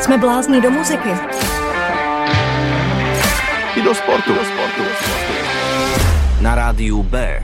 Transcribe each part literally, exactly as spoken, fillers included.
Jsme blázni do muziky. I do sportu. Do sportu. Na rádiu B.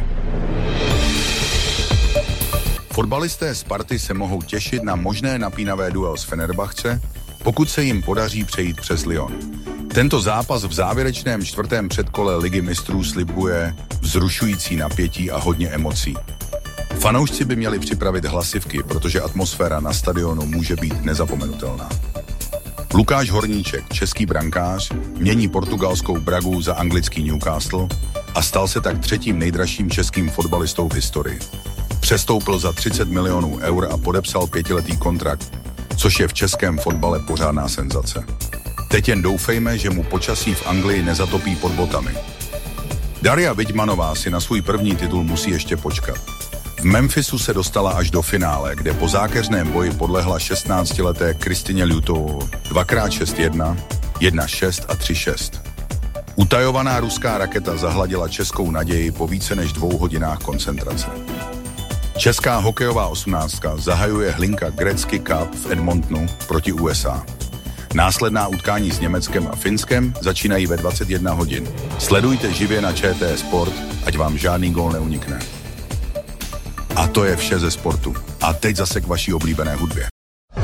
Fotbalisté Sparty se mohou těšit na možné napínavé duel s Fenerbahce, pokud se jim podaří přejít přes Lyon. Tento zápas v závěrečném čtvrtém předkole Ligy mistrů slibuje vzrušující napětí a hodně emocí. Fanoušci by měli připravit hlasivky, protože atmosféra na stadionu může být nezapomenutelná. Lukáš Horníček, český brankář, mění portugalskou Bragu za anglický Newcastle a stal se tak třetím nejdražším českým fotbalistou v historii. Přestoupil za třicet milionů eur a podepsal pětiletý kontrakt, což je v českém fotbale pořádná senzace. Teď jen doufejme, že mu počasí v Anglii nezatopí pod botami. Daria Vidmanová si na svůj první titul musí ještě počkat. V Memphisu se dostala až do finále, kde po zákeřném boji podlehla šestnáctileté Kristině Ljutovou dvakrát šest jedna, jedna šest a tři šest. Utajovaná ruská raketa zahladila českou naději po více než dvou hodinách koncentrace. Česká hokejová osmnáctka zahajuje Hlinka Gretzky Cup v Edmontonu proti U S A. Následná utkání s Německem a Finskem začínají ve dvacet jedna hodin. Sledujte živě na Č T Sport, ať vám žádný gól neunikne. A to je vše ze sportu. A teď zase k vaší oblíbené hudbě.